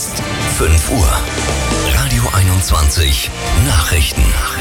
ist 5 Uhr. Radio 21 Nachrichten.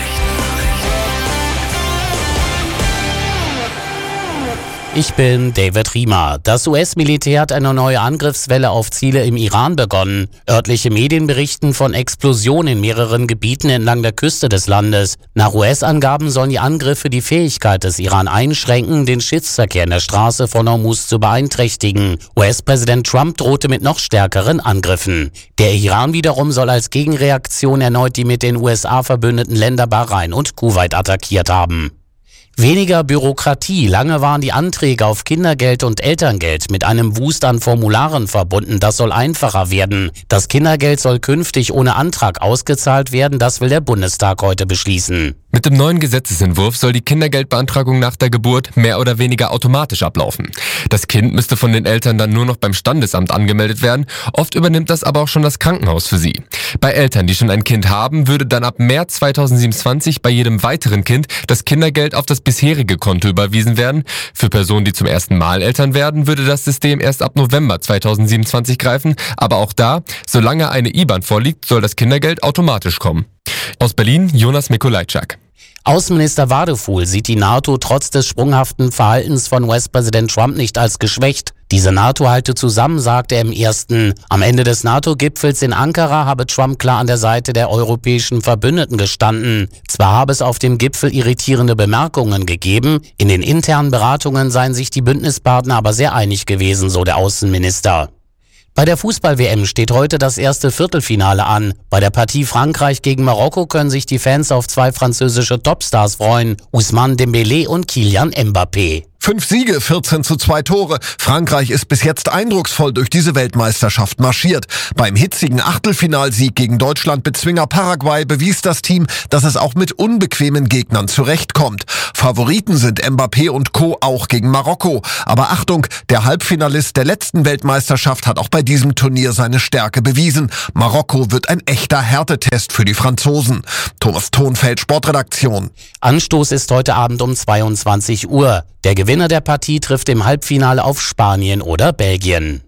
Ich bin David Riemer. Das US-Militär hat eine neue Angriffswelle auf Ziele im Iran begonnen. Örtliche Medien berichten von Explosionen in mehreren Gebieten entlang der Küste des Landes. Nach US-Angaben sollen die Angriffe die Fähigkeit des Iran einschränken, den Schiffsverkehr in der Straße von Hormuz zu beeinträchtigen. US-Präsident Trump drohte mit noch stärkeren Angriffen. Der Iran wiederum soll als Gegenreaktion erneut die mit den USA verbündeten Länder Bahrain und Kuwait attackiert haben. Weniger Bürokratie. Lange waren die Anträge auf Kindergeld und Elterngeld mit einem Wust an Formularen verbunden. Das soll einfacher werden. Das Kindergeld soll künftig ohne Antrag ausgezahlt werden. Das will der Bundestag heute beschließen. Mit dem neuen Gesetzesentwurf soll die Kindergeldbeantragung nach der Geburt mehr oder weniger automatisch ablaufen. Das Kind müsste von den Eltern dann nur noch beim Standesamt angemeldet werden. Oft übernimmt das aber auch schon das Krankenhaus für sie. Bei Eltern, die schon ein Kind haben, würde dann ab März 2027 bei jedem weiteren Kind das Kindergeld auf das bisherige Konto überwiesen werden. Für Personen, die zum ersten Mal Eltern werden, würde das System erst ab November 2027 greifen. Aber auch da, solange eine IBAN vorliegt, soll das Kindergeld automatisch kommen. Aus Berlin, Jonas Mikolajczak. Außenminister Wadefuhl sieht die NATO trotz des sprunghaften Verhaltens von US-Präsident Trump nicht als geschwächt. Diese NATO halte zusammen, sagte er im ersten. Am Ende des NATO-Gipfels in Ankara habe Trump klar an der Seite der europäischen Verbündeten gestanden. Zwar habe es auf dem Gipfel irritierende Bemerkungen gegeben, in den internen Beratungen seien sich die Bündnispartner aber sehr einig gewesen, so der Außenminister. Bei der Fußball-WM steht heute das erste Viertelfinale an. Bei der Partie Frankreich gegen Marokko können sich die Fans auf 2 französische Topstars freuen, Ousmane Dembélé und Kylian Mbappé. 5 Siege, 14:2 Tore. Frankreich ist bis jetzt eindrucksvoll durch diese Weltmeisterschaft marschiert. Beim hitzigen Achtelfinalsieg gegen Deutschland Bezwinger Paraguay bewies das Team, dass es auch mit unbequemen Gegnern zurechtkommt. Favoriten sind Mbappé und Co. auch gegen Marokko. Aber Achtung, der Halbfinalist der letzten Weltmeisterschaft hat auch bei diesem Turnier seine Stärke bewiesen. Marokko wird ein echter Härtetest für die Franzosen. Thomas Thonfeld, Sportredaktion. Anstoß ist heute Abend um 22 Uhr. Der Gewinner der Partie trifft im Halbfinale auf Spanien oder Belgien.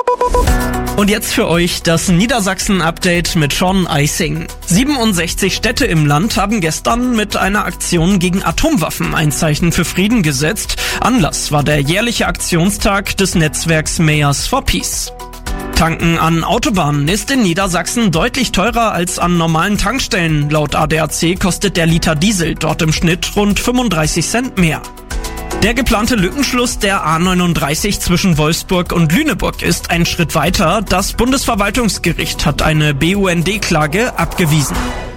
Und jetzt für euch das Niedersachsen-Update mit Sean Eising. 67 Städte im Land haben gestern mit einer Aktion gegen Atomwaffen ein Zeichen für Frieden gesetzt. Anlass war der jährliche Aktionstag des Netzwerks Mayors for Peace. Tanken an Autobahnen ist in Niedersachsen deutlich teurer als an normalen Tankstellen. Laut ADAC kostet der Liter Diesel dort im Schnitt rund 35 Cent mehr. Der geplante Lückenschluss der A39 zwischen Wolfsburg und Lüneburg ist ein Schritt weiter. Das Bundesverwaltungsgericht hat eine BUND-Klage abgewiesen.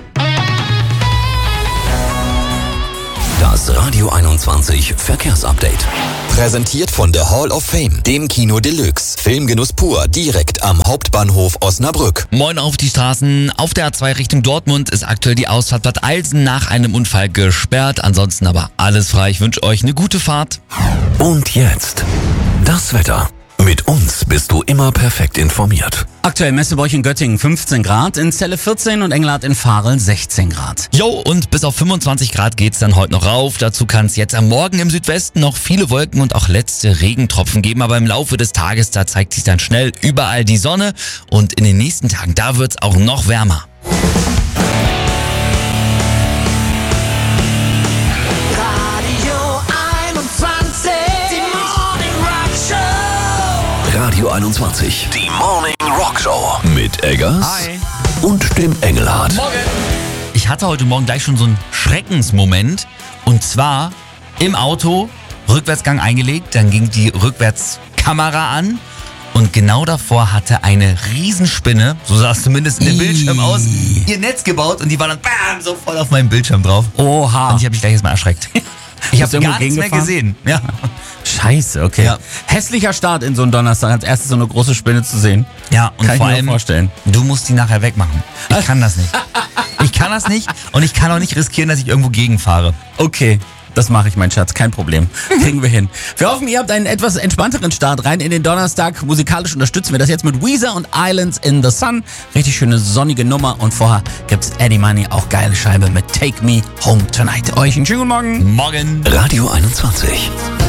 Das Radio 21 Verkehrsupdate. Präsentiert von der Hall of Fame, dem Kino Deluxe. Filmgenuss pur, direkt am Hauptbahnhof Osnabrück. Moin auf die Straßen. Auf der A2 Richtung Dortmund ist aktuell die Ausfahrt Bad Alsen nach einem Unfall gesperrt. Ansonsten aber alles frei. Ich wünsche euch eine gute Fahrt. Und jetzt das Wetter. Mit uns bist du immer perfekt informiert. Aktuell Messebäuch in Göttingen 15 Grad, in Celle 14 und Engelhardt in Varillen 16 Grad. Jo, und bis auf 25 Grad geht's dann heute noch rauf. Dazu kann es jetzt am Morgen im Südwesten noch viele Wolken und auch letzte Regentropfen geben. Aber im Laufe des Tages, da zeigt sich dann schnell überall die Sonne. Und in den nächsten Tagen, da wird's auch noch wärmer. Radio 21, die Morning Rock Show mit Eggers und dem Engelhardt. Morgen. Ich hatte heute Morgen gleich schon so einen Schreckensmoment. Und zwar im Auto, Rückwärtsgang eingelegt, dann ging die Rückwärtskamera an. Und genau davor hatte eine Riesenspinne, so sah es zumindest in dem Bildschirm aus, ihr Netz gebaut und die war dann bam, so voll auf meinem Bildschirm drauf. Oha. Und ich habe mich gleich erstmal erschreckt. Ich habe gar nichts mehr gesehen. Ja. Scheiße, okay. Ja. Hässlicher Start in so einen Donnerstag, als erstes so eine große Spinne zu sehen. Ja, und kann vor ich mir allem, vorstellen. Du musst die nachher wegmachen. Ich kann das nicht. Ich kann das nicht und ich kann auch nicht riskieren, dass ich irgendwo gegenfahre. Okay. Das mache ich, mein Schatz, kein Problem. Kriegen wir hin. Wir hoffen, ihr habt einen etwas entspannteren Start rein in den Donnerstag. Musikalisch unterstützen wir das jetzt mit Weezer und Islands in the Sun. Richtig schöne sonnige Nummer. Und vorher gibt's Eddie Money, auch geile Scheibe mit Take Me Home Tonight. Euch einen schönen guten Morgen. Morgen. Radio 21.